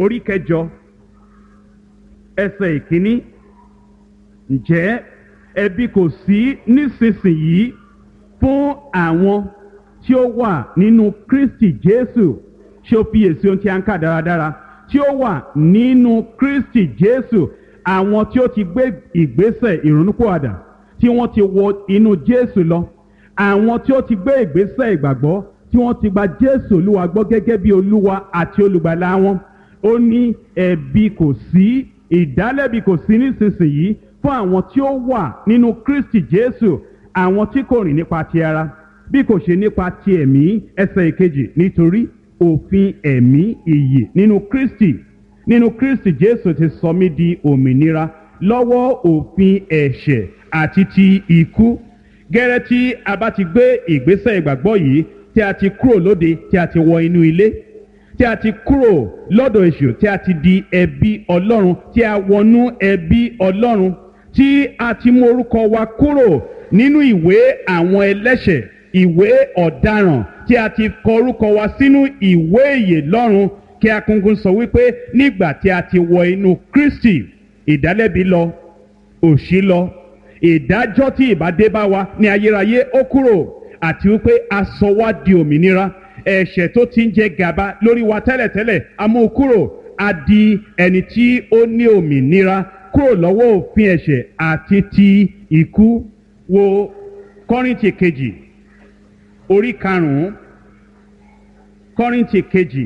orí kẹjọ ẹsẹ̀ ìkíní. Ǹjẹ́ ẹ̀bi kò sí nísinsìnyí fún àwọn tí ó wà nínú Kristi Jésù? Ṣé o fiyèsí ohun tí a ń kà dáradára? Tí ó wà nínú Kristi Jésù, àwọn tí ó ti gbé ìgbésẹ̀ ìrònúpìwàdà, tí wọ́n ti wọ inú Jésù lọ, àwọn tí ó ti gbé ìgbésẹ̀ ìgbàgbọ́, tí wọ́n ti gba Jésù Olúwa gbọ́ gẹ́gẹ́ bí Olúwa àti olùgbàlà wọn. Ó ní ẹ̀bi kò sí, ìdálẹ́bi kò sí nísinsìnyí fún àwọn tí ó wà nínú Kristi Jésù, àwọn tí kò rìn nípa ti ara bí kò ṣe nípa ti ẹ̀mí. Ẹsẹ̀ ìkejì, nítorí òfin ẹ̀mí ìyè nínú Kristi Jésù ti sọ mí di òmìnira lọ́wọ́ òfin ẹ̀ṣẹ̀ àti ti ikú. Gẹ́rẹ́ tí a bá ti gbé ìgbésẹ̀ ìgbàgbọ́ yìí, tí a ti kúrò lóde, tí a ti wọ inú ilé, tí a ti kúrò lọ́dọ̀ èṣù, tí a ti di ẹbí Ọlọ́run, tí a wọnú ẹbí Ọlọ́run, tí a ti mú orúkọ wa kúrò nínú ìwé àwọn ẹlẹ́ṣẹ̀, ìwé ọ̀daràn, tí a ti kọ orúkọ wa sínú ìwé ìyè lọ́run. Kí a kúnkún sọ wípé nígbà tí a ti wọ inú Kristi, ìdálẹ́bi lọ, òṣì lọ, ìdájọ́ tí ìbá dé bá wa ní ayérayé ó kúrò, àti wípé a sọ wá di òmìnira. Ẹ̀ṣẹ̀ tó ti ń jẹ gàba lórí wa tẹ́lẹ̀tẹ́lẹ̀ a mú kúrò, a di ẹni tí ó ní òmìnira kúrò lọ́wọ́ òfin ẹ̀ṣẹ̀ àti ti ikú. Wo Kọ́ríńtì kejì orí karùn-ún, Kọ́ríńtì kejì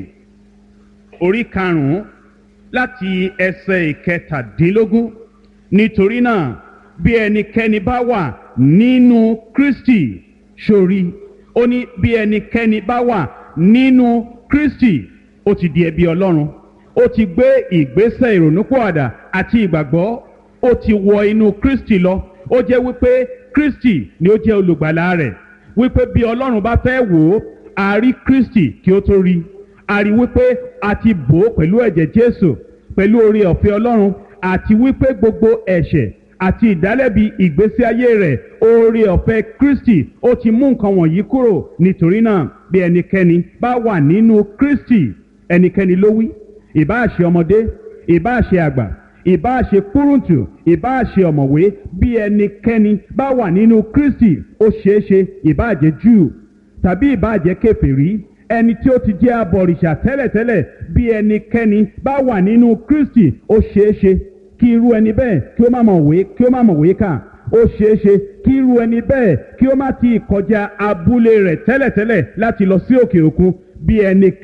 orí karùn-ún láti ẹsẹ̀ ìkẹtàdínlógún. Nítorí náà bí ẹnikẹ́ni bá wà nínú Kristi, sórí, ó ní bí ẹnikẹ́ni bá wà nínú Kristi, ó ti di ẹbí Ọlọ́run, ó ti gbé ìgbésẹ̀ ìrònúpìwàdà àti ìgbàgbọ́, ó ti wọ inú Kristi lọ. Ó jẹ́ wípé Kristi ni ó jẹ́ olùgbàlà rẹ̀, wípé bí Ọlọ́run bá fẹ́ wò ó, a rí Kristi kí ó tó rí. A rí wípé a ti bò ó pẹ̀lú ẹ̀jẹ̀ Jésù, pẹ̀lú oore ọ̀fẹ́ Ọlọ́run, àti wípé gbogbo ẹ̀ṣẹ̀ àti ìdálẹ́bi ìgbésí ayé rẹ̀, oore ọ̀fẹ́ Kristi ó ti mú nǹkan wọ̀nyí kúrò. Nítorí náà bí ẹnikẹ́ni bá wà nínú Kristi, ẹnikẹ́ni ló wí, ìbáà ṣe ọmọdé, ìbáà ṣe àgbà, ìbáà ṣe kúrúntù, ìbáà ṣe ọ̀mọ̀wé, bí ẹnikẹ́ni bá wà nínú Kristi, ó ṣeéṣe ìbáà jẹ́ Júù tàbí ìbáà jẹ́ kèfèrí, ẹni tí ó ti jẹ́ abọ̀rìṣà tẹ́lẹ̀tẹ́lẹ̀, bí ẹnikẹ́ni bá wà nínú Kristi, ó ṣeéṣe kí irú ẹni bẹ́ẹ̀ kí ó má mọ̀wé kà, ó ṣeéṣe kí irú ẹni bẹ́ẹ̀ kí ó má ti kọjá abúlé rẹ̀ tẹ́lẹ̀tẹ́lẹ̀ láti lọ sí òkè òkun. Bí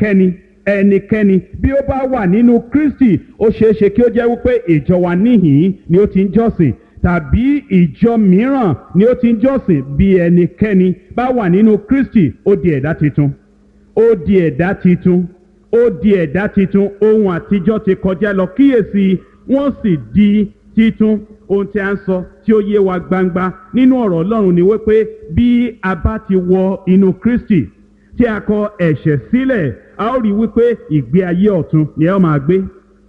ẹnikẹ́ni bí ó bá wà nínú Kristi, ó ṣeéṣe kí ó jẹ́ wípé ìjọ wa níhìn-ín ni ó ti ń jọ́sìn, tàbí ìjọ mìíràn ni ó ti ń jọ́sìn. Bí ẹnikẹ́ni bá wà nínú Kristi, ó di ẹ̀dá titun, ó di ẹ̀dá titun, ó di ẹ̀dá titun. Ohun àtijọ́ ti kọjá lọ, kíyèsí wọ́n sì di titun. Ohun tí a ń sọ tí ó yé wa gbangba nínú ọ̀rọ̀ Ọlọ́run ni wípé bí a bá ti wọ inú Kristi, tí a kọ ẹ̀ṣẹ̀ sílẹ̀, a ó rí wípé ìgbé ayé ọ̀tun ni a ó máa gbé.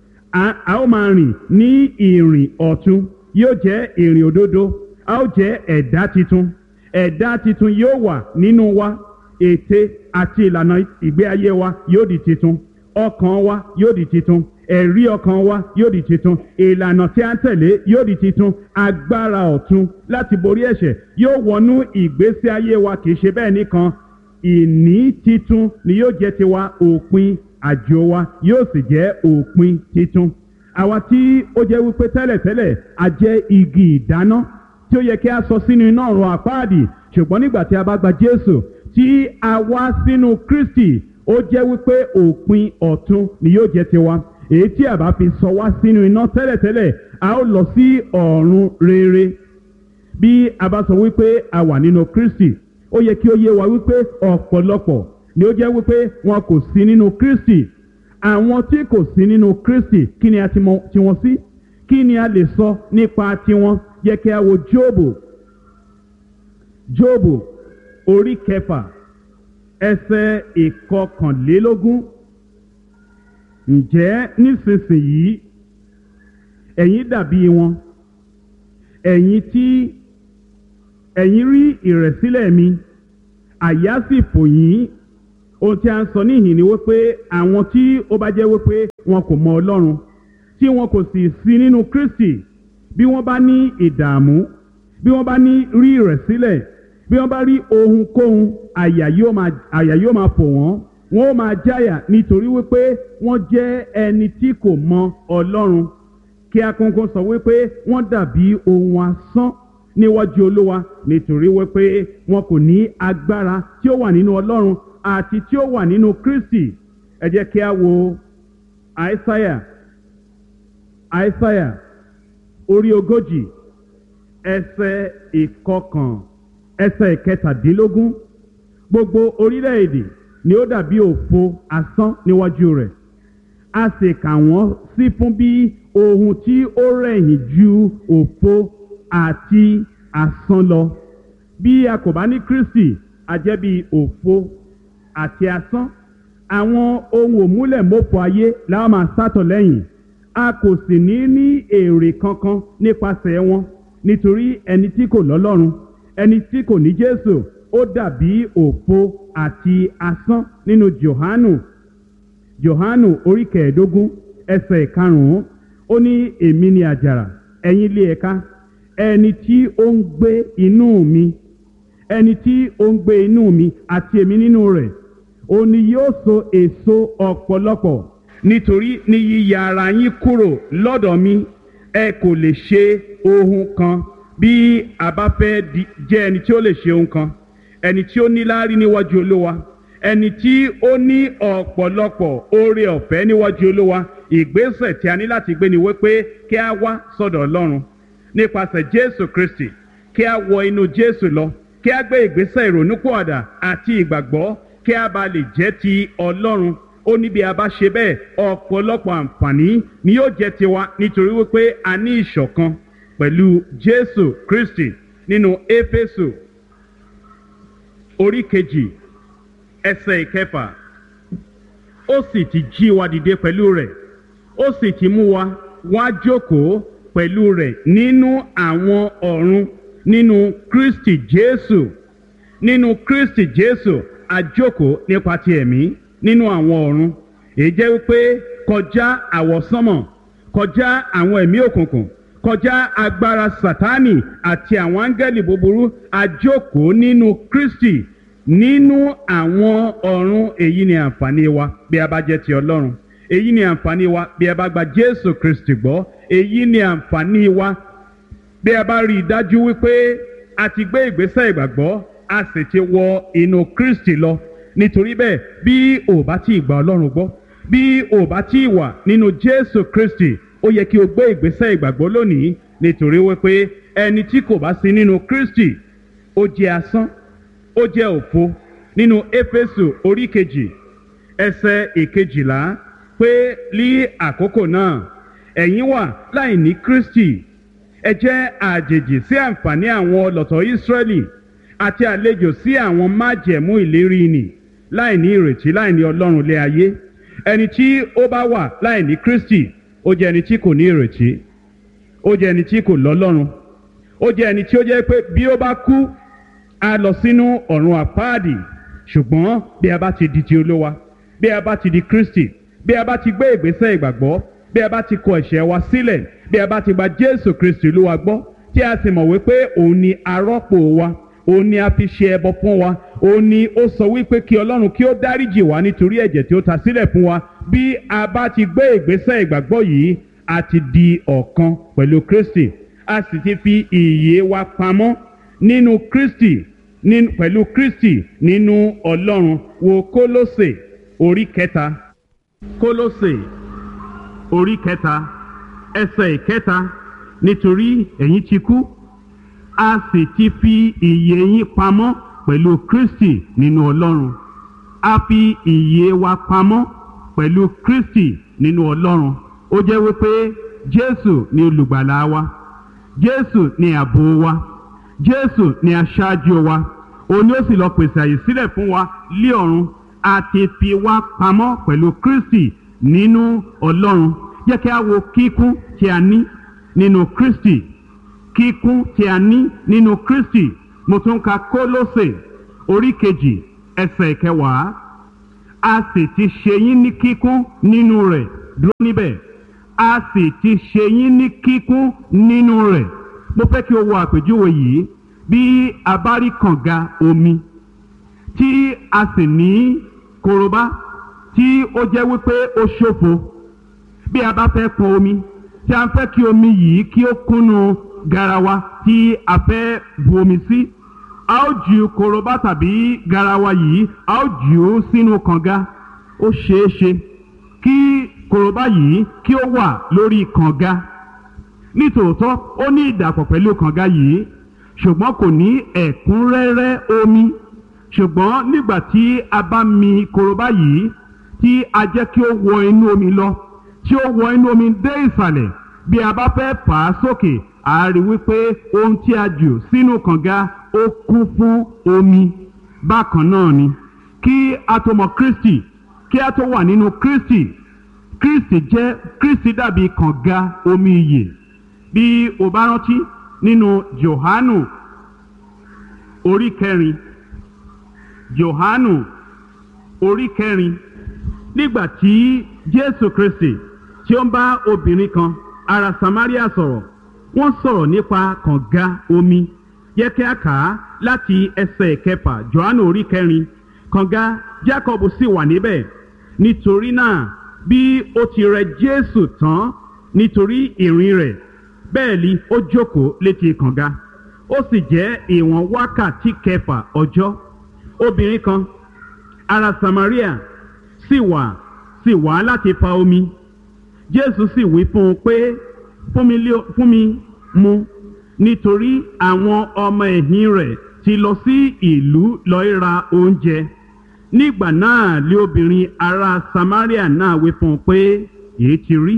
A ó máa rìn ní ìrìn ọ̀tun, yóò jẹ́ ìrìn òdodo, a ó jẹ́ ẹ̀dá titun. Ẹ̀dá titun yóò wà nínú wa, ète àti ìlànà ìgbé ayé wa yóò di titun, ọkàn wa yóò di titun, ẹ̀rí ọkàn wa yóò di titun, ìlànà tí a ń tẹ̀lé yóò di titun, agbára ọ̀tun láti borí ẹ̀ṣẹ̀ yóò wọnú ìgbésí ayé wa. Kìí ṣe bẹ́ẹ̀ nìkan, ìní titun ni yóò jẹ́ tiwa, òpin àjò wa yóò sì jẹ́ òpin titun. Àwa tí ó jẹ́ wípé tẹ́lẹ̀tẹ́lẹ̀ a jẹ́ igi ìdáná tí ó yẹ kí a sọ sínú iná ọ̀run àpáàdì, ṣùgbọ́n nígbà tí a bá gba Jésù tí a wá sínú Kristi, ó jẹ́ wípé òpin ọ̀tun ni yóò jẹ́ tiwa. Èyí tí a bá fi sọ wá sínú iná tẹ́lẹ̀tẹ́lẹ̀, a ó lọ sí ọ̀run rere. Bí a bá sọ wípé a wà nínú Kristi, ó yẹ kí ó yé wa wípé ọ̀pọ̀lọpọ̀ ni ó jẹ́ wípé wọn kò sí nínú Kristi. Àwọn tí kò sí nínú Kristi, kí ni a ti mọ̀ tiwọn sí? Kí ni a lè sọ nípa tiwọn? Yẹ kí a wo Jóòbù orí kẹfà ẹsẹ̀ ìkọkànlélógún. Ǹjẹ́ nísinsìnyí ẹ̀yin dàbí wọn, ẹ̀yin rí ìrẹ̀sílẹ̀ mi, àyà sì fò yín, ohun tí a ń sọ níhìn ni wípé àwọn tí ó bá jẹ́ wípé wọn kò mọ Ọlọ́run tí wọn kò sì sí nínú Kristi, bí wọ́n bá ní ìdààmú, bí wọ́n bá ní rí ìrẹ̀sílẹ̀, bí wọ́n bá rí ohunkóhun, àyà yóò máa fò wọ́n, wọ́n ó máa jáyà nítorí wípé wọ́n jẹ́ ẹni tí kò mọ Ọlọ́run. Kí a kọ́kọ́ sọ wípé wọ́n dàbí ohun asán níwájú Olúwa nítorí wípé wọn kò ní agbára tí ó wà nínú Ọlọ́run àti tí ó wà nínú Kristi. Ẹ jẹ́ kí a wo Àìsáyà orí 40 ẹsẹ̀ ìkẹtàdínlógún. Gbogbo orílẹ̀-èdè ni ó dàbí òfo asán níwájú rẹ̀, a sì kà wọ́n sí fún bí ohun tí ó rẹ̀yìn ju òfo àti asán lọ. Bí a kò bá ní Kristi, a jẹ́ bí òfo àti asán. Àwọn ohun òmúlẹ̀mófo ayé la máa sátọ̀ lẹ́yìn, a kò sì ní èrè kankan nípasẹ̀ wọn, nítorí ẹni tí kò lọ́lọ́run, ẹni tí kò ní Jésù, ó dàbí òfo àti asán. Nínú Jòhánù orí 15 ẹsẹ̀ 5, ó ní èmi ni àjàrà, ẹ̀yin ilé ẹ̀ka, ẹni tí ó ń gbé inú mi àti èmi nínú rẹ̀, òun ni yóò so èso ọ̀pọ̀lọpọ̀. Nítorí ní yíya ara yín kúrò lọ́dọ̀ mi, ẹ kò lè ṣe ohun kan. Bí a bá fẹ́ jẹ́ ẹni tí ó lè ṣe ohun kan, ẹni tí ó níláárí níwájú Olúwa, ẹni tí ó ní ọ̀pọ̀lọpọ̀ oore ọ̀fẹ́ níwájú Olúwa, ìgbésẹ̀ tí a ní láti gbé ni wípé kí a wá sọ́dọ̀ Ọlọ́run nípasẹ̀ Jésù Kristi, kí a wọ inú Jésù lọ, kí a gbé ìgbésẹ̀ ìrònúpìwàdà àti ìgbàgbọ́, kí a bá lè jẹ́ ti Ọlọ́run. Ó ní bí a bá ṣe bẹ́ẹ̀, ọ̀pọ̀lọpọ̀ àǹfààní ni yóò jẹ́ tiwa, nítorí wípé a ní ìṣọ̀kan pẹ̀lú Jésù Kristi. Nínú Éfésù orí 2 ẹsẹ̀ 6, ó sì ti jí wa dìde pẹ̀lú rẹ̀, ó sì ti mú wa wá jókòó pẹ̀lú rẹ̀ nínú àwọn ọ̀run nínú Kristi Jésù. Nínú Kristi Jésù a jókòó nípa ti ẹ̀mí nínú àwọn ọ̀run. Èyí jẹ́ wípé kọjá àwọsánmọ̀, kọjá àwọn ẹ̀mí òkùnkùn, kọjá agbára Sátánì àti àwọn áńgẹ́lì búburú, a jókòó nínú Kristi nínú àwọn ọ̀run. Èyí ni àǹfààní wa bí a bá jẹ́ ti Ọlọ́run. Èyí ni àǹfààní wa bí a bá gba Jésù Kristi gbọ́. Èyí ni àǹfààní wa bí a bá rí i dájú wípé a ti gbé ìgbésẹ̀ ìgbàgbọ́, a sì ti wọ inú Kristi lọ. Nítorí bẹ́ẹ̀, bí o bá tí ì gba Ọlọ́run gbọ́, bí o bá tí ì wà nínú Jésù Kristi, ó yẹ kí o gbé ìgbésẹ̀ ìgbàgbọ́ lónìí, nítorí wípé ẹni tí kò bá sí nínú Kristi, ó jẹ́ asán, ó jẹ́ òfo. Nínú Éfésù orí 2 ẹsẹ̀ 11, pé ní àkókò náà ẹ̀yin wà láì ní Kristi, ẹ jẹ́ àjèjì sí àǹfààní àwọn ọlọ̀tọ̀ Ísírẹ́lì àti àlejò sí àwọn májẹ̀mú ìlérí nì, láì ní ìrètí, láì ní Ọlọ́run lé ayé. Ẹni tí ó bá wà láì ní Kristi, ó jẹ́ ẹni tí kò ní ìrètí, ó jẹ́ ẹni tí kò lọ́lọ́run, ó jẹ́ ẹni tí ó jẹ́ pé bí ó bá kú, a lọ sínú ọ̀run àpáàdì. Ṣùgbọ́n bí a bá ti di ti Olúwa, bí a bá ti di Kristi, bí a bá ti gbé ìgbésẹ̀ ìgbàgbọ́, bí a bá ti kọ ẹ̀ṣẹ̀ wa sílẹ̀, bí a bá ti gba Jésù Kristi Olúwa gbọ́, tí a sì mọ̀ wípé òun ni arọ́pò wa, òun ni a fi ṣe ẹbọ fún wa, òun ni ó sọ wípé kí Ọlọ́run kí ó dáríjì wá nítorí ẹ̀jẹ̀ tí ó ta sílẹ̀ fún wa. Bí a bá ti gbé ìgbésẹ̀ ìgbàgbọ́ yìí, a ti di ọ̀kan pẹ̀lú Kristi, a sì ti fi ìyè wa pamọ́ nínú Kristi, pẹ̀lú Kristi nínú Ọlọ́run. Wo Kólósè orí 3. Kólósè orí 3 ẹsẹ̀ 3, nítorí ẹ̀yin ti kú, a sì ti fi ìyè yín pamọ́ pẹ̀lú Kristi nínú Ọlọ́run. A fi ìyè wa pamọ́ pẹ̀lú Kristi nínú Ọlọ́run. Ó jẹ́ wípé Jésù ni olùgbàlà wa, Jésù ni ààbò wa, Jésù ni aṣáájú wa. Òun ni ó sì lọ pèsè àyè sílẹ̀ fún wa lé ọ̀run. A ti fi wá pamọ́ pẹ̀lú Kristi nínú Ọlọ́run. Jẹ́ kí a wo kíkún tí a ní nínú Kristi. Kíkún tí a ní nínú Kristi. Mo tún ka Kólósè orí 2 ẹsẹ̀ 10. a sì ti ṣe yín ní kíkún nínú rẹ̀. Dúró níbẹ̀. A sì ti ṣe yín ní kíkún nínú rẹ̀. Mo fẹ́ kí o wo àpèjúwe yìí. Bí a bá rí kànga omi tí a sì ní korobá tí ó jẹ́ wípé ó ṣòfo, bí a bá fẹ́ pọn omi tí a ń fẹ́ kí omi yìí kí ó kúnnú garawa tí a fẹ́ bu omi sí, a ó ju korobá tàbí garawa yìí a ó jù ú sínú kànga. Ó ṣeé ṣe kí korobá yìí kí ó wà lórí kànga. Nítòótọ́ ó ní ìdàpọ̀ pẹ̀lú kànga yìí, ṣùgbọ́n kò ní ẹ̀kúnrẹ́rẹ́ omi. Ṣùgbọ́n nígbà tí a bá mi korobá yìí tí a jẹ́ kí ó wọ inú omi lọ, tí ó wọ inú omi dé ìsàlẹ̀, bí a bá fẹ́ fà á sókè, a rí wípé ohun tí a jù sínú kànga ó kún fún omi. Bákan náà ni kí a tó mọ Kristi, kí a tó wà nínú Kristi, Kristi dàbí kànga omi ìyè. Bí o bá rántí nínú Jòhánù orí 4, Jòhánù orí 4, nígbà tí Jésù Kristi tí ó ń bá obìnrin kan ará Samaria sọ̀rọ̀, wọ́n sọ̀rọ̀ nípa kànga omi. Yẹ kí a kà á láti ẹsẹ̀ 6, Jòhánù orí 4. Kànga Jákọ́bù sì wà níbẹ̀. Nítorí náà bí ó ti rẹ Jésù tán nítorí ìrìn rẹ̀, bẹ́ẹ̀ ni ó jókòó létí kànga. Ó sì jẹ́ ìwọ̀n wákàtí 6 ọjọ́. Obìnrin kan ará Samaria sì wá láti fa omi. Jésù sì wí fún un pé, fún mi mu, nítorí àwọn ọmọ ẹ̀yìn rẹ̀ ti lọ sí ìlú lọ ra oúnjẹ. Nígbà náà lé obìnrin ará Samaria náà wí fún un pé, èé ti rí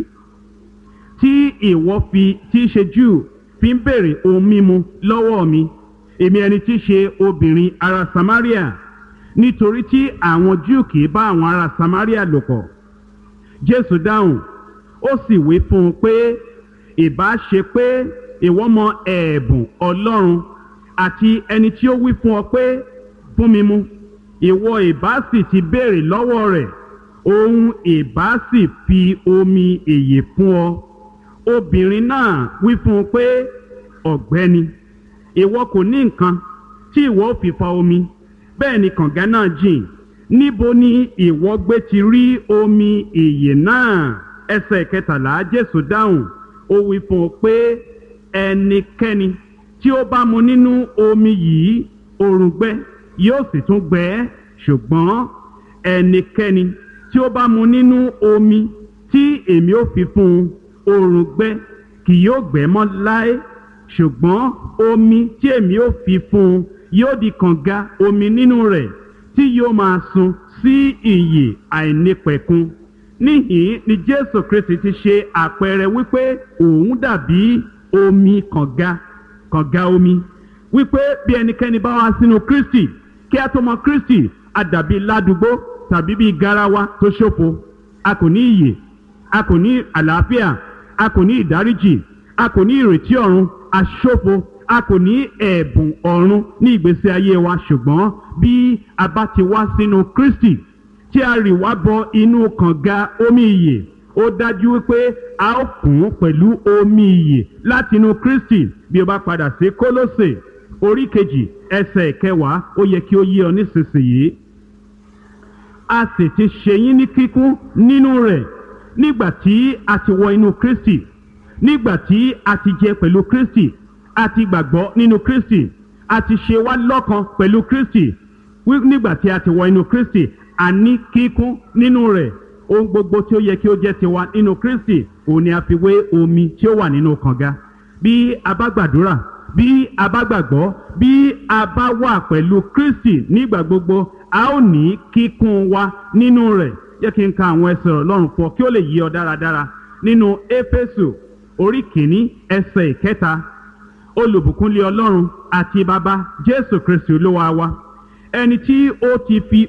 tí ìwọ tí í ṣe Júù fi ń béèrè ohun mímu lọ́wọ́ mi, èmi ẹni tí í ṣe obìnrin ará Samaria? Nítorí tí àwọn Júù kì í bá àwọn ará Samaria lò pọ̀. Jésù dáhùn, ó sì wí fún un pé, ìbá ṣe pé ìwọ mọ ẹ̀bùn Ọlọ́run àti ẹni tí ó wí fún ọ pé, fún mi mu, ìwọ ìbá sì ti béèrè lọ́wọ́ rẹ̀, òun ìbá sì fi omi ìyè fún ọ. Obìnrin náà wí fún un pé, ọ̀gbẹ́ni, ìwọ kò ní nǹkan tí ìwọ ó fi fa omi, bẹ́ẹ̀ ni kànga náà jìn. Níbo ni ìwọ gbé ti rí omi ìyè náà? Ẹsẹ̀ 13, Jésù dáhùn, ó wí fún un pé, ẹnikẹ́ni tí ó bá mu nínú omi yìí, òrùngbẹ yóò sì tún gbẹ ẹ́. Ṣùgbọ́n ẹnikẹ́ni tí ó bá mu nínú omi tí èmi ó fi fún un, òrùngbẹ kì yóò gbẹ mọ́ láé. Ṣùgbọ́n omi tí èmi ó fi fún un yóò di kànga omi nínú rẹ̀ tí yóò máa sun sí ìyè àìnípẹ̀kun. Níhìn ni Jésù Kristi ti ṣe àpẹẹrẹ wípé òun dàbí omi kànga omi, wípé bí ẹnikẹ́ni bá wá sínú Kristi, kí a tó mọ Kristi, a dàbí ládùúgbò tàbí bí garawa tó ṣòfo. A kò ní ìyè, a kò ní àlàáfíà, a kò ní ìdáríjì, a kò ní ìrètí ọ̀run, a ṣòfo. A kò ní ẹ̀bùn ọ̀run ní ìgbésí ayé wa. Ṣùgbọ́n bí a bá ti wá sínú Kristi, tí a rì wá bọ inú kànga omi ìyè, ó dájú wípé a ó kún pẹ̀lú omi ìyè láti inú Kristi. Bí o bá padà sí Kólósè orí 2 ẹsẹ̀ 10, ó yẹ kí ó yé ọ nísinsìnyí. A sì ti ṣe yín ní kíkún nínú rẹ̀ nígbà tí a ti wọ inú Kristi, nígbà tí a ti jẹ pẹ̀lú Kristi, a ti gbàgbọ́ nínú Kristi, a ti ṣe wá lọ́kan pẹ̀lú Kristi. Nígbà tí a ti wọ inú Kristi, a ní kíkún nínú rẹ̀. Ohun gbogbo tí ó yẹ kí ó jẹ́ tiwa nínú Kristi, òun ni a fi wé omi tí ó wà nínú kànga. Bí a bá gbàdúrà, bí a bá gbàgbọ́, bí a bá wà pẹ̀lú Kristi nígbà gbogbo, a ó ní kíkún wa nínú rẹ̀. Jẹ́ kí n ka àwọn ẹsẹ̀ Ọlọ́run fún ọ kí ó lè yé ọ dáradára. Nínú Éfésù orí 1 ẹsẹ̀ 3, olùbùkúnlé Ọlọ́run àti Baba Jésù Kristi Olúwa wa, ẹni tí ó ti fi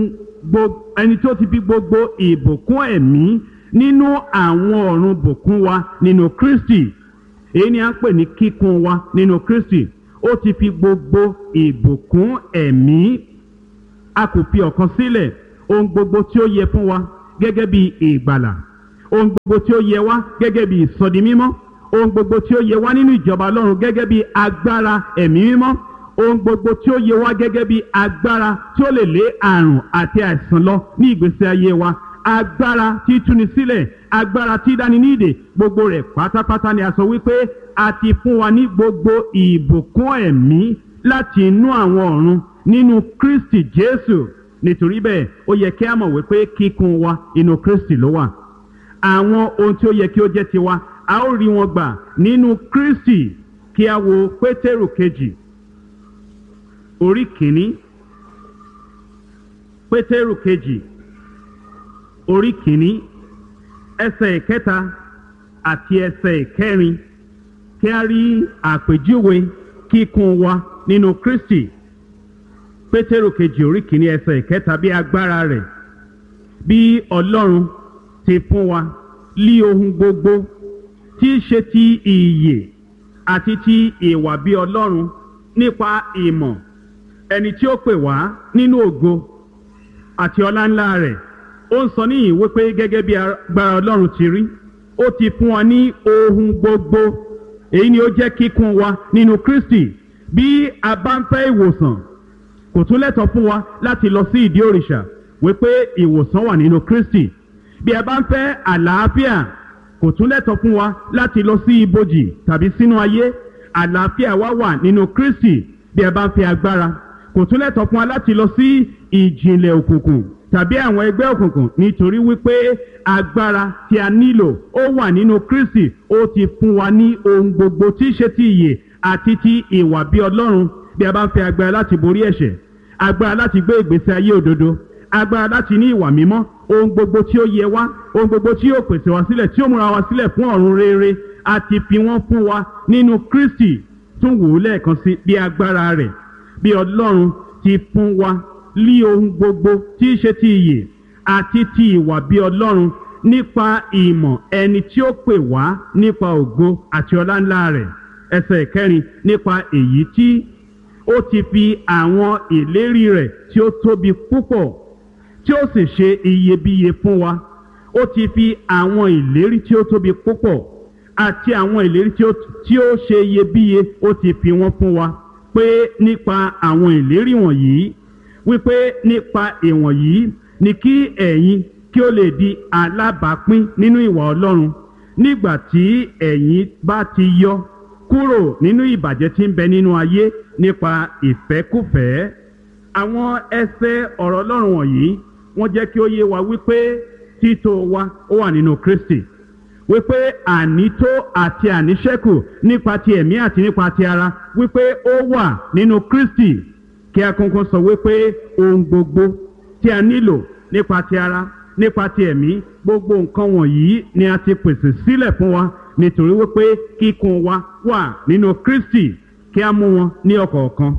gbogbo ìbùkún ẹ̀mí nínú àwọn ọ̀run bùkún wa nínú Kristi. Èyí ni a ń pè ní kíkún wa nínú Kristi. Ó ti fi gbogbo ìbùkún ẹ̀mí. A kò fi ọ̀kan sílẹ̀, ohun gbogbo tí ó yẹ fún wa gẹ́gẹ́ bí ìgbàlà, ohun gbogbo tí ó yẹ wá gẹ́gẹ́ bí ìsọdimímọ́, ohun gbogbo tí ó yẹ wá nínú ìjọba Ọlọ́run gẹ́gẹ́ bí agbára ẹ̀mí mímọ́, ohun gbogbo tí ó yẹ wá gẹ́gẹ́ bí agbára tí ó lè lé àrùn àti àìsàn lọ ní ìgbésí ayé wa, agbára tí túni sílẹ̀, agbára tí dáni ní ìdè, gbogbo rẹ̀ pátápátá ni a sọ wípé a ti fún wa ní gbogbo ìbùkún ẹ̀mí láti inú àwọn ọ̀run nínú Kristi Jésù. Nítorí bẹ́ẹ̀ ó yẹ kí a mọ̀ wípé kíkún wa inú Kristi ló wà. Àwọn ohun tí ó yẹ kí ó jẹ́ tiwa a ó rí wọn gbà nínú Kristi. Kí a wo Pétérù kejì orí kìíní, Pétérù kejì orí kìíní ẹsẹ̀ ìkẹta àti ẹsẹ̀ ìkẹrin, kí a rí àpèjúwe kíkún wa nínú Kristi. Pétérù kejì orí kìíní ẹsẹ̀ ìkẹta, bí agbára rẹ̀ bí Ọlọ́run ti fún wa lí ohun gbogbo tí í ṣe ti ìyè àti ti ìwà bí Ọlọ́run nípa ìmọ̀ ẹni tí ó pè wá nínú ògo àti ọlá ńlá rẹ̀. Ó ń sọ níyìn wípé gẹ́gẹ́ bí agbára Ọlọ́run ti rí, ó ti fún wa ní ohun gbogbo. Èyí ni ó jẹ́ kíkún wa nínú Kristi. Bí a bá ń fẹ́ ìwòsàn, kò tún lẹ́tọ̀ọ́ fún wa láti lọ sí ìdí òrìṣà wípé ìwòsàn wà nínú Kristi. Bí a bá ń fẹ́ àlàáfíà, kò tún lẹ́tọ̀ọ́ fún wa láti lọ sí ibojì tàbí sínú ayé. Àlàáfíà wa wà nínú Kristi. Bí a bá ń fẹ́ agbára, kò tún lẹ́tọ̀ọ́ fún wa láti lọ sí ìjìnlẹ̀ òkùnkùn tàbí àwọn ẹgbẹ́ òkùnkùn, nítorí wípé agbára tí a nílò ó wà nínú Kristi. Ó ti fún wa ní ohun gbogbo tí í ṣe ti ìyè àti ti ìwà bí Ọlọ́run. Bí a bá ń fẹ́ agbára láti borí ẹ̀ṣẹ̀, agbára láti gbé ìgbésí ayé òdodo, agbára láti ní ìwà mímọ́, ohun gbogbo tí ó yẹ wá, ohun gbogbo tí yóò pèsè wá sílẹ̀, tí ó múra wá sílẹ̀ fún ọ̀run rere, a ti fi wọ́n fún wa nínú Kristi. Tún wò ó lẹ́ẹ̀kan sí, bí agbára rẹ̀ bí Ọlọ́run ti fún wa lí ohun gbogbo tí í ṣe ti ìyè àti ti ìwà bí Ọlọ́run nípa ìmọ̀ ẹni tí ó pè wá nípa ògo àti ọlá ńlá rẹ̀. Ẹsẹ̀ ìkẹrin, nípa èyí tí ó ti fi àwọn ìlérí rẹ̀ tí ó tóbi púpọ̀ tí ó sì ṣe iyebíye fún wa. Ó ti fi àwọn ìlérí tí ó tóbi púpọ̀ àti àwọn ìlérí tí ó ṣe iyebíye, ó ti fi wọ́n fún wa. Pé nípa àwọn ìlérí wọ̀nyí, wípé nípa ìwọ̀nyí ni kí ẹ̀yin kí ó lè di alábàápín nínú ìwà Ọlọ́run, nígbà tí ẹ̀yin bá ti yọ kúrò nínú ìbàjẹ́ tí ń bẹ nínú ayé nípa ìfẹ́kúfẹ̀ẹ́. Àwọn ẹsẹ̀ ọ̀rọ̀ Ọlọ́run wọ̀nyí wọ́n jẹ́ kí ó yé wa wípé títò wa ó wà nínú Kristi, wípé ànító àti àníṣẹ́kù nípa ti ẹ̀mí àti nípa ti ara, wípé ó wà nínú Kristi. Kí a kọ́kọ́ sọ wípé ohun gbogbo tí a nílò nípa ti ara, nípa ti ẹ̀mí, gbogbo nǹkan wọ̀nyí ni a ti pèsè sílẹ̀ fún wa, nítorí wípé kíkún wa wà nínú Kristi. Kí a mú wọn ní ọ̀kọ̀ọ̀kan.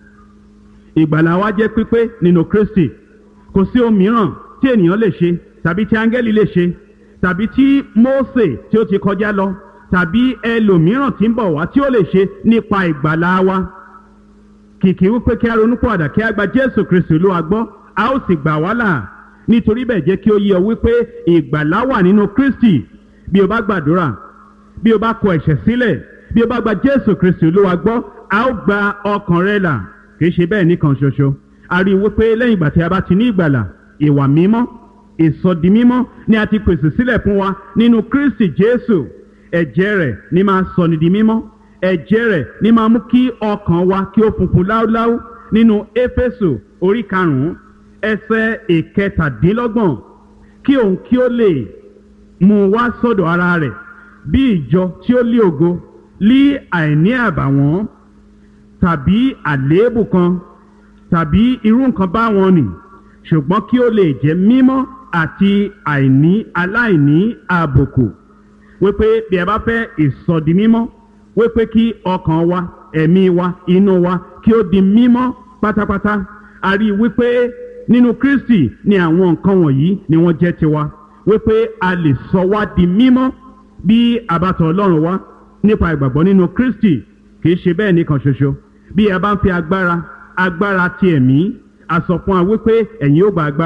Ìgbàlà wa jẹ́ pípé nínú Kristi. Kò sí ohun mìíràn tí ènìyàn lè ṣe, tàbí tí áńgẹ́lì lè ṣe, tàbí tí Mósè tí ó ti kọjá lọ, tàbí ẹlòmíràn tí ń bọ̀ wá tí ó lè ṣe nípa ìgbàlà wa. Kìkì wípé kí a ronúpìwàdà, kí a gba Jésù Kristi Olúwa gbọ́, a ó sì gbà wá là. Nítorí bẹ́ẹ̀ jẹ́ kí ó yé ọ wípé ìgbàlà wà nínú Kristi. Bí o bá gbàdúrà, bí o bá kọ ẹ̀ṣẹ̀ sílẹ̀, bí o bá gba Jésù Kristi Olúwa gbọ́, a ó gba ọkàn rẹ là. Kì í ṣe bẹ́ẹ̀ nìkan ṣoṣo. A rí i wípé lẹ́yìn ìgbà tí a bá ti ní ìgbàlà, ìwà mímọ́, ìsọdi mímọ́ ni a ti pèsè sílẹ̀ fún wa nínú Kristi Jésù. Ẹ̀jẹ̀ rẹ̀ ni máa sọ ni di mímọ́. Ẹ̀jẹ̀ rẹ̀ ni máa mú kí ọkàn wa kí ó funfun láúláú. Nínú Éfésù orí 5 ẹsẹ̀ 17, kí òun kí ó lè mú wá sọ́dọ̀ ara rẹ̀ bí ìjọ tí ó lé ògo, lí àìní àbàwọ́n tàbí àléébù kan tàbí irú nǹkan báwọn nì, ṣùgbọ́n kí ó lè jẹ́ mímọ́ àti aláìní àbùkù. Wípé bí ẹ bá fẹ́ ìsọdi mímọ́, wípé kí ọkàn wa, ẹ̀mí wa, inú wa kí ó di mímọ́ pátápátá. A rí wípé nínú Kristi ni àwọn nǹkan wọ̀nyí ni wọ́n jẹ́ tiwa. Wípé a lè sọ wá di mímọ́ bí a bá tọ̀ Ọlọ́run wá nípa ìgbàgbọ́ nínú Kristi. Kì í ṣe bẹ́ẹ̀ nìkan ṣoṣo. Bí a bá ń fi agbára ti ẹ̀mí, a sọ fún wa wípé ẹ̀yin ó gba agbára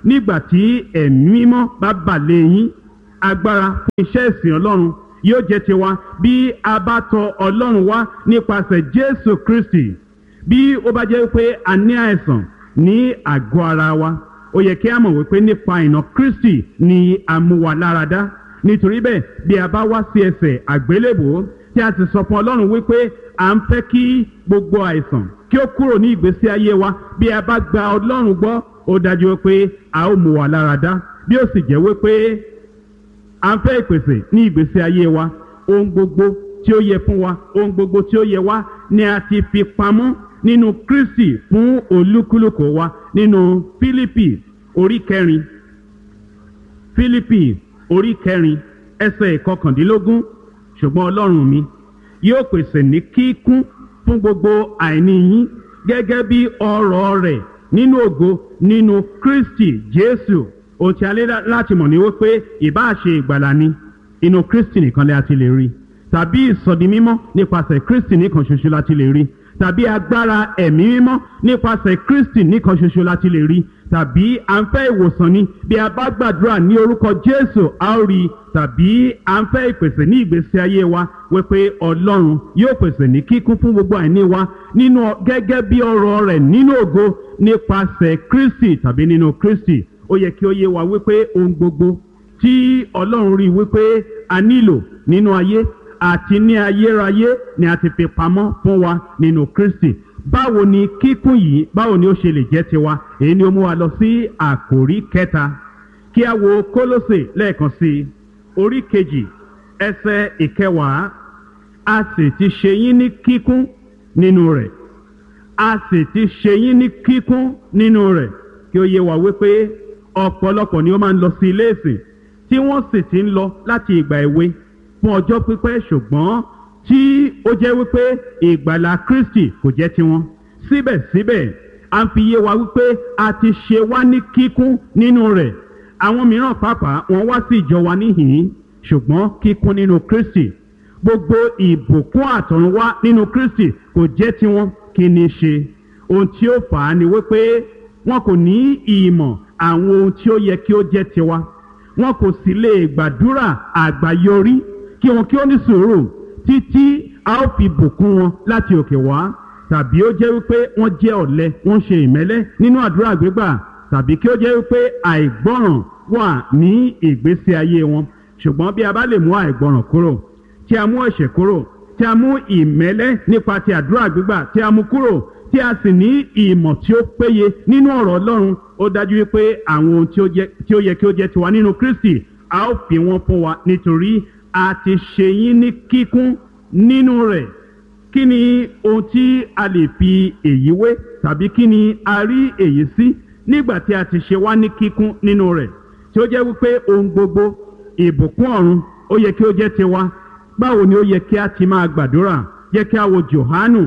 nígbà tí ẹ̀mí mímọ́ bá bà lé yín agbára fún iṣẹ́ ìsìn ọlọ́run yóò jẹ́ tiwa bí a bá tọ̀ ọlọ́run wá nípasẹ̀ Jésù Kristi. Bí ó bá jẹ́ pé a ní àìsàn ní àgọ́ ara wa, ó yẹ kí a mọ̀ wípé nípa ìnà Kristi ni a mú wa lára dá. Nítorí bẹ́ẹ̀ bí a bá wá sí ẹsẹ̀ àgbélébùú tí a sì sọ fún ọlọ́run wípé à ń fẹ́ kí gbogbo àìsàn kí ó kúrò ní ìgbésí ayé wa, bí a bá gba ọlọ́run gbọ́, ó dájú pé a ó mú wa lára dá. Bí ó sì jẹ́ wípé à ń fẹ́ ìpèsè ní ìgbésí ayé wa, ohun gbogbo tí ó yẹ fún wa, ohun gbogbo tí ó yẹ wá ni a ti fi pamọ́ nínú Kristi fún olúkúlùkù wa nínú Fílípì orí kẹrin ẹsẹ̀ ìkọkàndínlógún. Ṣùgbọ́n ọlọ́run mi yóò pèsè ní kíkún fún gbogbo àìní yín gẹ́gẹ́ bí ọrọ̀ rẹ̀ nínú ògo nínú Kristi Jésù. Ohun tí a lè láti mọ̀ ní wípé ìbá ṣe ìgbàlà ni inú Kristi nìkan lè àti lè rí, tàbí ìsọdi mímọ́ nípasẹ̀ Kristi nìkan ṣoṣo láti lè rí, tàbí agbára ẹ̀mí mímọ́ nípasẹ̀ Kristi nìkan ṣoṣo láti lè rí, tàbí à ń fẹ́ ìwòsàn ni bí a bá gbàdúrà ní orúkọ Jésù a ó rí, tàbí à ń fẹ́ ìpèsè ní ìgbésí ayé wa wípé Ọlọ́run yóò pèsè ní kíkún fún gbogbo àìní wa nínú gẹ́gẹ́ bí ọrọ̀ rẹ̀ nínú ògo nípasẹ̀ Kristi tàbí nínú Kristi. Ó yẹ kí ó yé wa wípé ohun gbogbo tí Ọlọ́run rí wípé a nílò nínú ayé àti ní ayérayé ni a ti fi pamọ́ fún wa nínú Kristi. Báwo ni kíkún yìí, báwo ni ó ṣe lè jẹ́ tiwa? Èyí ni ó mú wa lọ sí àkòrí kẹta. Kí a wo Kólósè lẹ́ẹ̀kan sí orí kejì ẹsẹ̀ ìkẹwàá. A sì ti ṣe yín ní kíkún nínú rẹ̀. A sì ti ṣe yín ní kíkún nínú rẹ̀. Kí ó yé wa wípé ọ̀pọ̀lọpọ̀ ni ó máa ń lọ sí ilé ìsìn tí wọ́n sì ti ń lọ láti ìgbà èwe fún ọjọ́ pípẹ́, ṣùgbọ́n tí ó jẹ́ wípé ìgbàlà Kristi kò jẹ́ tiwọn. Síbẹ̀síbẹ̀ a ń fi yé wa wípé a ti ṣe wá ní kíkún nínú rẹ̀. Àwọn mìíràn pàápàá wọ́n wá sí ìjọ wa níhìn-ín, ṣùgbọ́n kíkún nínú Kristi, gbogbo ìbùkún àtọ̀runwá nínú Kristi kò jẹ́ tiwọn. Kí ni ṣe? Ohun tí ó fà á ni wípé wọn kò ní ìmọ̀ àwọn ohun tí ó yẹ kí ó jẹ́ tiwa. Wọn kò sì lè gbàdúrà àgbáyọrí kí wọn kí ó ní sùúrù títí a ó fi bùkún wọn láti òkè wá. Tàbí ó jẹ́ wípé wọ́n jẹ́ ọ̀lẹ, wọ́n ṣe ìmẹ́lẹ́ nínú àdúrà gbígbà, tàbí kí ó jẹ́ wípé àìgbọ́ràn wà ní ìgbésí ayé wọn. Ṣùgbọ́n bí a bá lè mú àìgbọ́ràn kúrò, tí a mú ẹ̀ṣẹ̀ kúrò, tí a mú ìmẹ́lẹ́ nípa ti àdúrà gbígbà tí a mú kúrò, tí a sì ní ìmọ̀ tí ó péye nínú ọ̀rọ̀ Ọlọ́run, ó dájú wípé àwọn ohun tí ó yẹ kí ó jẹ́ tiwa nínú Kristi a ó fi wọ́n fún wa, nítorí a ti ṣe yín ní kíkún nínú rẹ̀. Kí ni ohun tí a lè fi èyí wé, tàbí kí ni a rí èyí sí nígbà tí a ti ṣe wá ní kíkún nínú rẹ̀, tí ó jẹ́ wípé ohun gbogbo ìbùkún ọ̀run ó yẹ kí ó jẹ́ tiwa? Báwo ni ó yẹ kí a ti máa gbàdúrà? Jẹ́ kí a wo Jòhánù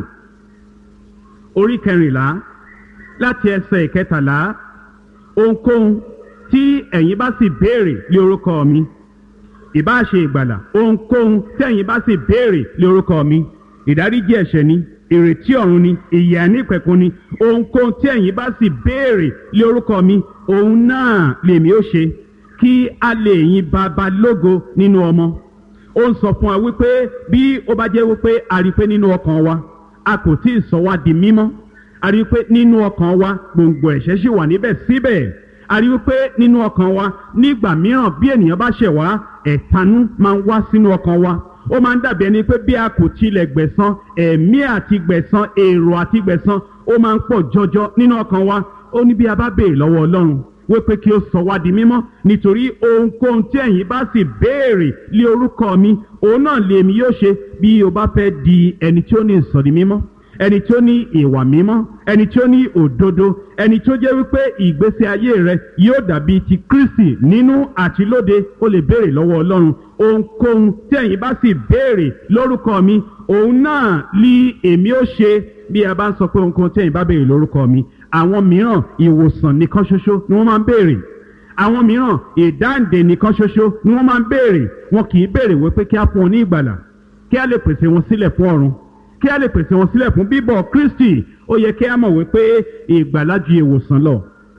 orí 14 láti ẹsẹ̀ 13. Ohunkóhun tí ẹ̀yin bá sì béèrè lé orúkọ mi, ìbá ṣe ìgbàlà, ohunkóhun tí ẹ̀yin bá sì béèrè lé orúkọ mi, ìdáríjì ẹ̀ṣẹ̀ ni, ìrètí ọ̀run ni, ìyè àìnípẹ̀kun ni, ohunkóhun tí ẹ̀yin bá sì béèrè lé orúkọ mi, òun náà lèmi ó ṣe, kí a lè yin Baba lógo nínú ọmọ. Ó ń sọ fún wa wípé bí ó bá jẹ́ wípé a rí pé nínú ọkàn wa a kò tí ì sọ wá di mímọ́, a rí pé nínú ọkàn wa gbòǹgbò ẹ̀ṣẹ̀ ṣì wà níbẹ̀ síbẹ̀, a rí wípé nínú ọkàn wa nígbà mìíràn bí ènìyàn bá ṣẹ̀ wá, ẹ̀tanú máa ń wá sínú ọkàn wa. Ó máa ń dàbí ẹni pé bí a kò tilẹ̀ gbẹ̀san, ẹ̀mí àti gbẹ̀san, èrò àti gbẹ̀san ó máa ń pọ̀ jọjọ nínú ọkàn wa. Ó ní bí a bá béèrè lọ́wọ́ Ọlọ́run wípé kí ó sọ wá di mímọ́, nítorí ohunkóhun tí ẹ̀yin bá sì béèrè lé orúkọ mi, òun náà lèmi yóò ṣe. Bí o bá fẹ́ di ẹni tí ó ní ìsọ̀rí mímọ́, ẹni tí ó ní ìwà mímọ́, ẹni tí ó ní òdodo, ẹni tí ó jẹ́ wípé ìgbésí ayé rẹ yóò dàbí ti Kristi nínú àti lóde, ó lè béèrè lọ́wọ́ Ọlọ́run. Ohunkóhun tí ẹ̀yin bá sì béèrè lórúkọ mi, òun náà lí èmi ó ṣe. Bí a bá ń sọ pé ohunkóhun tí ẹ̀yin bá béèrè lórúkọ mi, àwọn mìíràn ìwòsàn nìkan ṣoṣo ni wọ́n máa ń béèrè. Àwọn mìíràn ìdáǹdè nìkan ṣoṣo ni wọ́n máa ń béèrè. Wọn kì í béèrè wípé kí a fún wọn ní ìgbàlà, kí a lè pèsè wọn sílẹ̀ fún ọ̀run, kí a lè pèsè wọn sílẹ̀ fún bíbọ̀ Kristi. Ó yẹ kí a mọ̀ wípé ìgbàlà ju ìwòsàn lọ.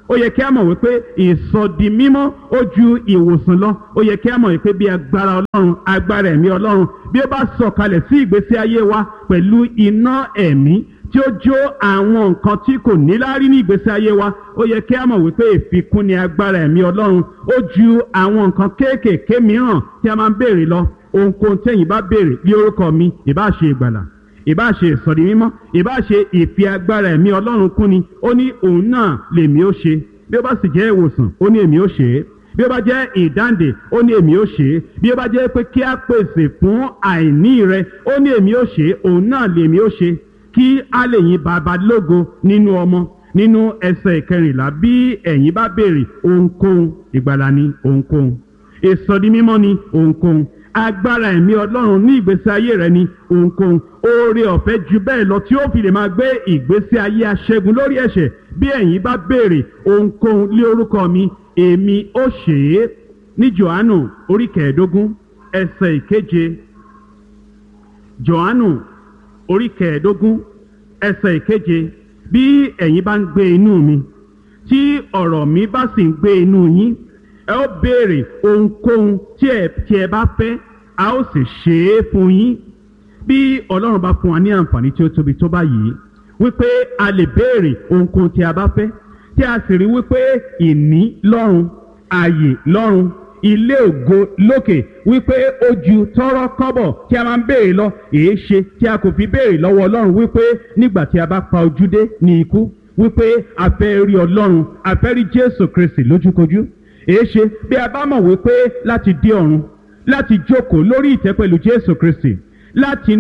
ó yẹ kí a mọ̀ wípé ìsọdi mímọ́ ó ju ìwòsàn lọ. ó yẹ kí a mọ̀ wípé bí agbára ọlọ́run, agbára ẹ̀mí ọlọ́run bí ó bá sọ̀kalẹ̀ sí ìgbésí ayé wa pẹ̀lú iná ẹ̀mí tí ó jó àwọn nǹkan tí kò níláárí ní ìgbésí ayé wa, ó yẹ kí a mọ̀ wípé ìfikún ni agbára ẹ̀mí ọlọ́run. ó ju àwọn nǹkan kéékèèké mìíràn tí a máa ń béèrè lọ. ohunkóhun tẹ́yin bá béèrè bí orúkọ mi, ìbá ṣe ìgbàlà, ìbá ṣe ìsọ̀rí mímọ́, ìbá ṣe ìfi agbára ẹ̀mí ọlọ́run kún ni, ó ní òun náà lèmi ó ṣe. bí ó bá sì jẹ́ ìwòsàn, ó ní èmi ó ṣe é. bí ó bá jẹ́ ìdáǹdè, ó ní èmi ó ṣe é. bí ó bá jẹ́ pé kí a pèsè fún àìní rẹ, ó ní èmi ó ṣe é. òun náà lèmi ó ṣe, kí a lè yin bàbá lógo nínú ọmọ. nínú ẹsẹ̀ 14, bí ẹ̀yin bá béèrè ohunkóhun, ìgbàlà ni ohunkóhun, ìsọdi mímọ́ ni ohunkóhun, agbára ẹ̀mí ọlọ́run ní ìgbésí ayé rẹ ni ohunkóhun, oore ọ̀fẹ́ ju bẹ́ẹ̀ lọ tí ó fi lè máa gbé ìgbésí ayé aṣẹ́gun lórí ẹ̀ṣẹ̀. bí ẹ̀yin bá béèrè ohunkóhun lé orúkọ mi, èmi ó ṣe é. ní Jòhánù orí 15 ẹsẹ̀ 7. Jòhánù orí 15 ẹsẹ̀ 7. bí ẹ̀yin bá ń gbé inú mi, tí ọ̀rọ̀ mi bá sì ń gbé inú yín, ẹ ó béèrè ohunkóhun tí ẹ bá fẹ́, a ó sì ṣe é fún yín. bí ọlọ́run bá fún wa ní àǹfààní tí ó tóbi tó báyìí wípé a lè béèrè ohunkóhun tí a bá fẹ́, tí a sì rí wípé ìní lọ́run, ààyè lọ́run, ilé ògo lókè wípé ó ju tọ́rọ́ kọ́bọ̀ tí a máa ń béèrè lọ, èé ṣe tí a kò fi béèrè lọ́wọ́ ọlọ́run wípé nígbà tí a bá pa ojú dé ní ikú, wípé a fẹ́ rí ọlọ́run, a fẹ́ rí Jésù Kristi lójúkojú. èé ṣe bí a bá mọ̀ wípé láti dé ọ̀run, láti jókòó lórí ìtẹ́ pẹ̀lú Jésù Kristi, láti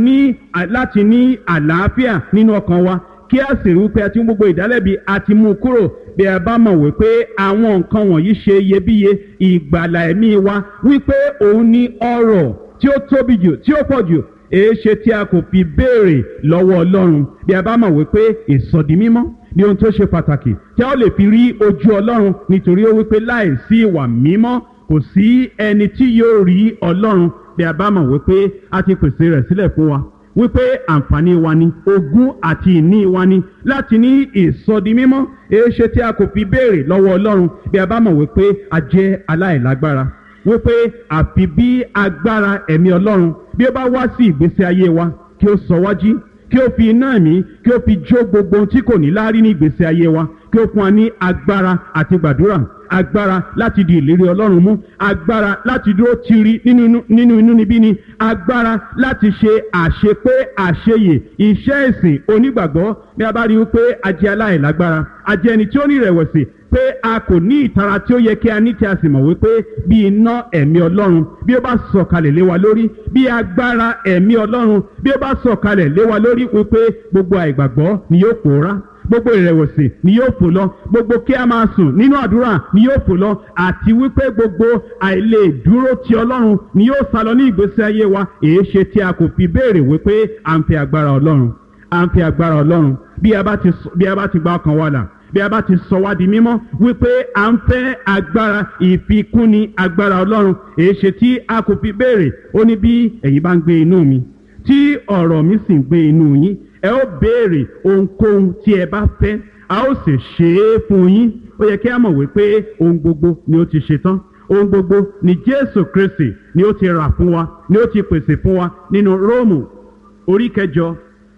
ní àlàáfíà nínú ọkàn wa, kí a sì rí wípé a ti mú gbogbo ìdálẹ́bi àti mú kúrò. bí a bá mọ̀ wípé àwọn nǹkan wọ̀nyí ṣe iyebíye, ìgbàlà ẹ̀mí wa wípé òun ní ọrọ̀ tí ó tóbi jù, tí ó pọ̀ jù, èé ṣe tí a kò fi béèrè lọ́wọ́ ọlọ́run. bí a bá mọ̀ wípé ìsọdi mímọ́ ní ohun tó ṣe pàtàkì tí a ó lè fi rí ojú ọlọ́run, nítorí ó wípé láìsí ìwà mímọ́ kò sí ẹni tí yóò rí ọlọ́run. bí a bá mọ̀ wípé a ti pèsè rẹ̀ sílẹ̀ fún wa, wípé àǹfààní wa ni, ogún àti ìní wa ni láti ní ìsọdi mímọ́, èé ṣe tí a kò fi béèrè lọ́wọ́ ọlọ́run. bí a bá mọ̀ wípé a jẹ́ aláìlágbára, wípé àfi bí agbára ẹ̀mí ọlọ́run bí ó bá wá sí ìgbésí ayé wa, kí ó sọ wá jí, kí ó fi iná ẹ̀mí, kí ó fi jó gbogbo ohun tí kò ní láárí ní ìgbésí ayé wa, kí ó fún wa ní agbára àti gbàdúrà, agbára láti di ìlérí ọlọ́run mú, agbára láti dúró tiri nínú inúnibíni, agbára láti ṣe àṣepé àṣeyè iṣẹ́ ìsìn onígbàgbọ́. bí a bá rí wípé a jẹ́ aláìlágbára, a jẹ́ ẹni tí ó ní ìrẹ̀wẹ̀sì, pé a kò ní ìtara tí ó yẹ kí a ní, tí a sì mọ̀ wípé bí iná ẹ̀mí ọlọ́run bí ó bá sọ̀kalẹ̀ lé wa lórí, bí agbára ẹ̀mí ọlọ́run bí ó bá sọ̀kalẹ̀ lé wa lórí, wípé gbogbo àìgbàgbọ́ ni yóò pòórá, gbogbo ìrẹ̀wẹ̀sì ni yóò fò lọ, gbogbo kí a máa sùn nínú àdúrà ni yóò fò lọ, àti wípé gbogbo àìlè dúró ti ọlọ́run ni yóò sálọ ní ìgbésí ayé wa. èé ṣe tí a kò fi béèrè wípé à ń fi agbára ọlọ́run, à ń fi agbára ọlọ́run. bí a bá ti gba ọkàn wa là, bí a bá ti sọ wá di mímọ́, wípé à ń fẹ́ agbára ìfikúnni agbára ọlọ́run, èé ṣe tí a kò fi béèrè. ó ní bí ẹ̀yin bá ń gbé inú mi, tí ọ̀rọ̀ mi sì ń gbé inú yín, ẹ ó béèrè ohunkóhun tí ẹ bá fẹ́, a ó sì ṣe é fún yín. ó yẹ kí a mọ̀ wípé ohun gbogbo ni ó ti ṣe tán, ohun gbogbo ni Jésù Kristi ni ó ti rà fún wa, ni ó ti pèsè fún wa. nínú Róòmù orí 8,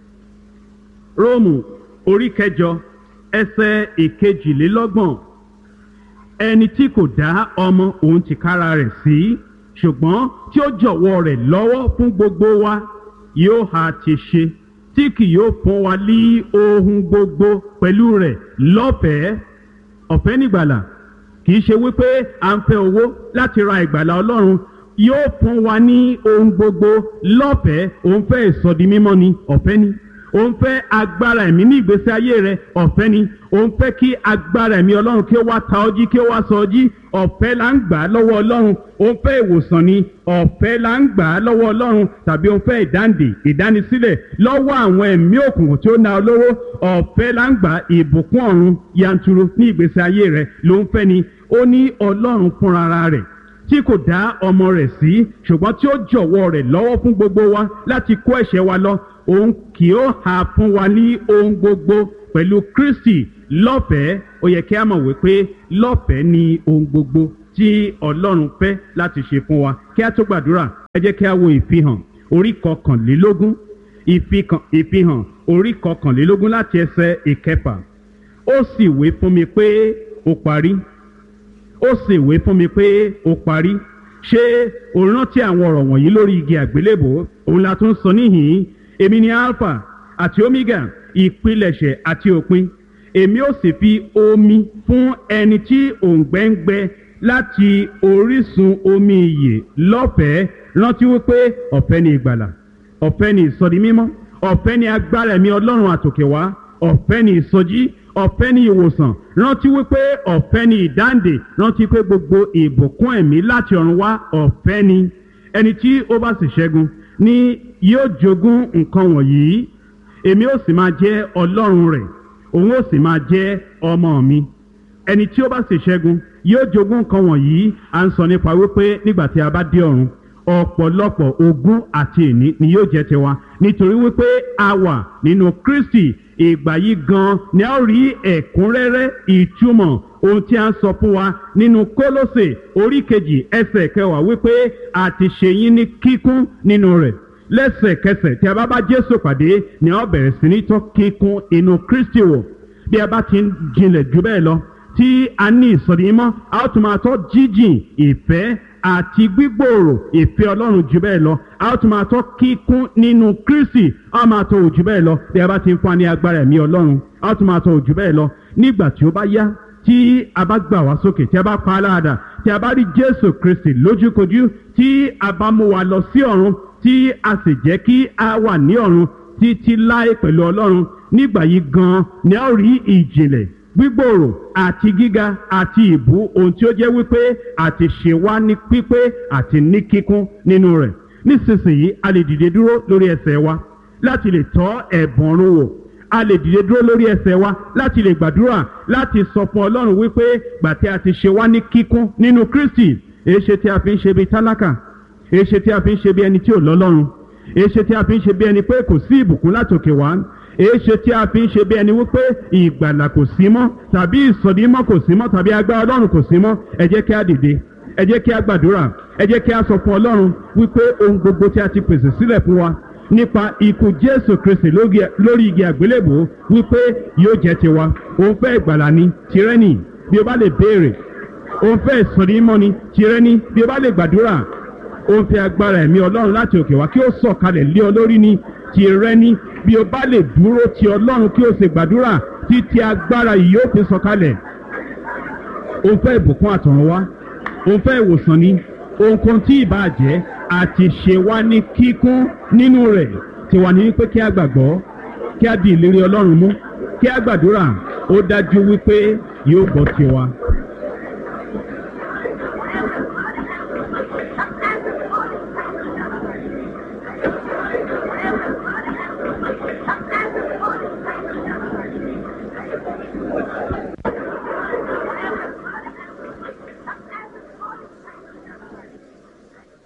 Róòmù orí 8 ẹsẹ̀ 22, ẹni tí kò dá ọmọ òun tìkára rẹ̀ sí, ṣùgbọ́n tí ó jọ̀wọ́ rẹ̀ lọ́wọ́ fún gbogbo wa, yóò ha ti ṣe tí kì yóò fún wa ní ohun gbogbo pẹ̀lú rẹ̀ lọ́fẹ̀ẹ́. ọ̀fẹ́ nígbàlà, kì í ṣe wípé à ń fẹ́ owó láti ra ìgbàlà ọlọ́run. yóò fún wa ní ohun gbogbo lọ́fẹ̀ẹ́. òun fẹ́ ìsọdi mímọ́ ni, ọ̀fẹ́ ni. òun fẹ́ agbára ẹ̀mí ní ìgbésí ayé rẹ, ọ̀fẹ́ ni. òun fẹ́ kí agbára ẹ̀mí ọlọ́run kí ó wá ta ọ́ jí, kí ó wá sọ ọ́ jí, ọ̀fẹ́ là ń gbà á lọ́wọ́ ọlọ́run. òun fẹ́ ìwòsàn ni, ọ̀fẹ́ là ń gbà á lọ́wọ́ ọlọ́run. tàbí òun fẹ́ ìdáǹdè, ìdánisílẹ̀ lọ́wọ́ àwọn ẹ̀mí òkùnkùn tí ó ná ọ lówó, ọ̀fẹ́ là ń gbà ìbùkún ọ̀run yanturu ní ìgbésí ayé rẹ ló ń fẹ́ ni. ó ní Ọlọ́run fúnra rẹ̀ tí kò dá ọmọ rẹ̀ sí, ṣùgbọ́n tí ó jọ̀wọ́ rẹ̀ lọ́wọ́ fún gbogbo wa láti kó ẹ̀ṣẹ̀ wa lọ, òun kì ó ha fún wa ní ohun gbogbo pẹ̀lú Kristi lọ́fẹ̀ẹ́. ó yẹ kí a mọ̀ wípé lọ́fẹ̀ẹ́ ni ohun gbogbo tí Ọlọ́run fẹ́ láti ṣe fún wa. Kí a tó gbàdúrà, ẹ jẹ́ kí a wo ìfihàn orí kọkànlélógún, ìfihàn orí kọkànlélógún láti ẹsẹ̀ ìkẹfà. Ó sì wí fún mi pé ó parí. Ó sì wí fún mi pé ó parí. Ṣé o rántí àwọn ọ̀rọ̀ wọ̀nyí lórí igi àgbélébò? Òun la tún sọ níhìn-ín. Èmi ni Alpha àti Omega, ìpilẹ̀ṣẹ̀ àti òpin. Èmi ó sì fi omi fún ẹni tí òǹgbẹ ń gbẹ láti orísun omi ìyè lọ́fẹ̀ẹ́. Rántí wípé ọ̀fẹ́ ni ìgbàlà, ọ̀fẹ́ ni ìsọdimímọ́, ọ̀fẹ́ ni agbára ẹ̀mí Ọlọ́run àtòkè wá, ọ̀fẹ́ ni ìsọjí, ọ̀fẹ́ ni ìwòsàn. Rántí wípé ọ̀fẹ́ ni ìdáǹdè. Rántí pé gbogbo ìbùkún ẹ̀mí láti ọ̀run wá ọ̀fẹ́ ni. Ẹni tí ó bá sì ṣẹ́gun ni yóò jogún nǹkan wọ̀nyí. Èmi ó sì máa jẹ́ Ọlọ́run rẹ̀, òun ó sì máa jẹ́ ọmọ mi. Ẹni tí ó bá sì ṣẹ́gun yóò jogún nǹkan wọ̀nyí. À ń sọ nípa wípé nígbà tí a bá dé ọ̀run, ọ̀pọ̀lọpọ̀ ogún àti ìní ni yóò jẹ́ tiwa, nítorí wípé a wà nínú Kristi. Ìgbà yìí gan ni a ó rí ẹ̀kúnrẹ́rẹ́ ìtumọ̀ ohun tí a ń sọ fún wa nínú Kólósè orí kejì ẹsẹ̀ kẹwàá wípé a ti ṣe yín ní kíkún nínú rẹ̀. Lẹ́sẹ̀kẹsẹ̀ tí a bá bá Jésù pàdé ni a ó bẹ̀rẹ̀ sí ní tọ́ kíkún inú Kristi wò. Bí a bá ti ń jinlẹ̀ jù bẹ́ẹ̀ lọ, tí a ní ìsọdimímọ́, a ó tún máa tọ́ jíjìn ìfẹ́ àti gbígbòòrò ìfẹ́ Ọlọ́run jù bẹ́ẹ̀ lọ. A ó tún máa tọ́ kíkún nínú Kristi. A máa tọ́ òjù bẹ́ẹ̀ lọ bí a bá ti ń fún wa ní agbára ẹ̀mí Ọlọ́run. A ó tún máa tọ́ òjù bẹ́ẹ̀ lọ nígbà tí ó bá yá, tí a bá gbà wá sókè, tí a bá pa á láàdà, tí a bá rí Jésù Kristi lójúkojú, tí a bá mú wa lọ sí ọ̀run, tí a sì jẹ́ kí a wà ní ọ̀run títí láé pẹ̀lú Ọlọ́run. Nígbà yìí gan ni a ó rí ìjìnlẹ̀, gbígbòòrò àti gíga àti ìbú ohun tí ó jẹ́ wípé àti ṣe wá ní pípé àti ní kíkún nínú rẹ̀. Nísinsìnyí a lè dìde dúró lórí ẹsẹ̀ wa láti lè tọ́ ẹ̀bùn ọ̀run wò. A lè dìde dúró lórí ẹsẹ̀ wa láti lè gbàdúrà, láti sọ fún Ọlọ́run wípé gbà tí a ti ṣe wá ní kíkún nínú Kristi. Èéṣe tí a fi ń ṣe bí tálákà? Èéṣe tí a fi ń ṣe bí ẹni tí ò lọ́lọ́run? Èéṣe tí a fi ń ṣe bí ẹni pé kò sí ìbùkún látòkè wá? Èéṣe tí a fi ń ṣe bí ẹni wípé ìgbàlà kò sí mọ́, tàbí ìsọdimọ́ kò sí mọ́, tàbí agbára Ọlọ́run kò sí mọ́? Ẹ jẹ́ kí a dìde, ẹ jẹ́ kí a gbàdúrà, ẹ jẹ́ kí a sọ fún Ọlọ́run wípé ohun gbogbo tí a ti pèsè sílẹ̀ fún wa nípa ikú Jésù Kristi lórí igi àgbélébò wípé yóò jẹ́ tiwa. Òun fẹ́ ìgbàlà ni, tirẹ̀ ni, bí o bá lè béèrè. Òun fẹ́ ìsọdimọ́ ni, tirẹ̀ ni, bí o bá lè gbàdúrà. Òun fẹ́ agbára ẹ̀mí Ọlọ́run láti òkè wá kí ó sọ̀kalẹ̀ lé ọ lórí ni, tirẹ̀ ni, bí o bá lè dúró ti Ọlọ́run kí o sì gbàdúrà títí agbára yìí yóò fi sọ̀kalẹ̀. Òun fẹ́ ìbùkún àtọ̀run wá, òun fẹ́ ìwòsàn ni, ohunkóhun tí ìbá jẹ́ àti ṣe wá ní kíkún nínú rẹ̀. Tiwa ní wípé kí a gbàgbọ́, kí a di ìlérí Ọlọ́run mú, kí a gbàdúrà, ó dájú wípé yóò gbọ́ tiwa.